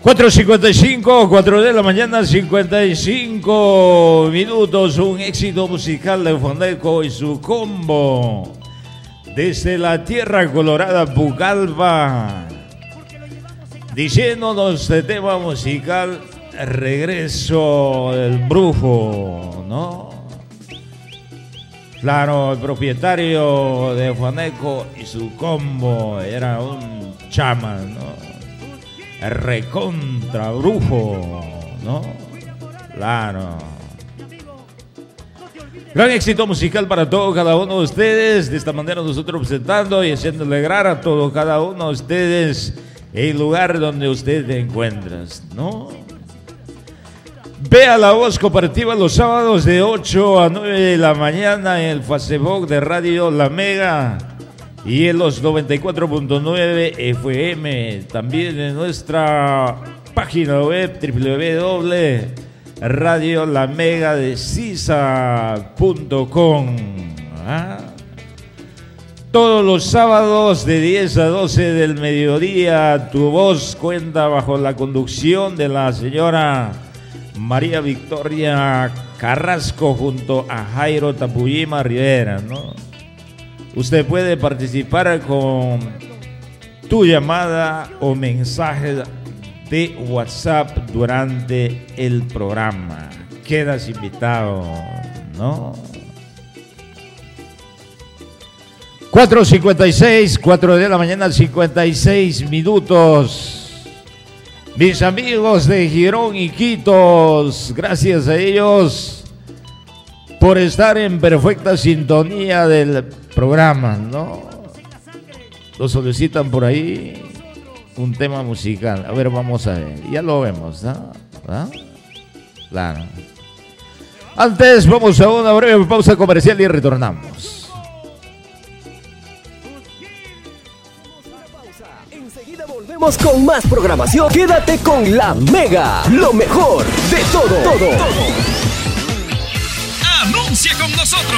4:55, 4 de la mañana, 55 minutos. Un éxito musical de Foneco y su combo. Desde la tierra colorada Pucallpa, diciéndonos de tema musical, regreso del brujo, ¿no? Claro, el propietario de Foneco y su combo era un chamán, ¿no? Recontra brujo, ¿no? Claro. Gran éxito musical para todo cada uno de ustedes. De esta manera nosotros presentando y haciendo alegrar a todo cada uno de ustedes el lugar donde usted te encuentras, ¿no? Vea la voz cooperativa los sábados de 8 a 9 de la mañana en el Facebook de Radio La Mega y en los 94.9 FM. También en nuestra página web www.radiolamegadecisa.com. Todos los sábados de 10 a 12 del mediodía, tu voz cuenta bajo la conducción de la señora María Victoria Carrasco junto a Jairo Tapuyima Rivera, ¿no? Usted puede participar con tu llamada o mensaje de WhatsApp durante el programa. Quedas invitado, ¿no? 4:56, 4 de la mañana, 56 minutos. Mis amigos de Girón y Quitos, gracias a ellos por estar en perfecta sintonía del programa, ¿no? Lo solicitan por ahí un tema musical. A ver, vamos a ver. Ya lo vemos, ¿no? ¿Ah? Claro. Antes vamos a una breve pausa comercial y retornamos. Enseguida volvemos con más programación. Quédate con La Mega, lo mejor de todo. Anuncia con nosotros.